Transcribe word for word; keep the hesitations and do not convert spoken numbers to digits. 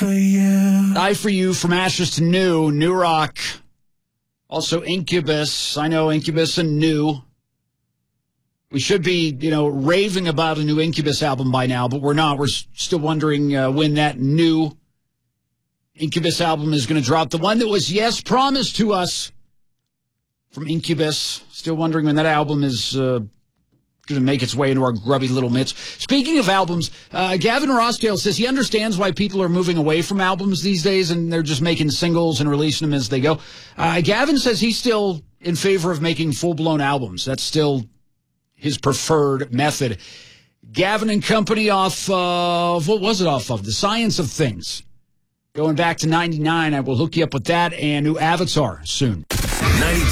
for you. Die for You from Ashes to New, New Rock. Also Incubus. I know Incubus and New. We should be, you know, raving about a new Incubus album by now, but we're not. We're s- still wondering uh, when that new Incubus album is going to drop. The one that was, yes, promised to us from Incubus. Still wondering when that album is uh, going to make its way into our grubby little mitts. Speaking of albums, uh, Gavin Rossdale says he understands why people are moving away from albums these days and they're just making singles and releasing them as they go. Uh, Gavin says he's still in favor of making full-blown albums. That's still his preferred method. Gavin and Company off of, what was it off of? The Science of Things. Going back to ninety-nine, I will hook you up with that and new Avatar soon.